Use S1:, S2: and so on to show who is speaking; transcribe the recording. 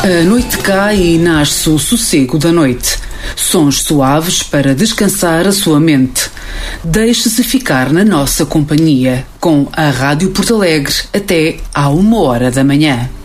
S1: A noite cai e nasce o sossego da noite. Sons suaves para descansar a sua mente. Deixe-se ficar na nossa companhia, com a Rádio Porto Alegre até à 1h da manhã.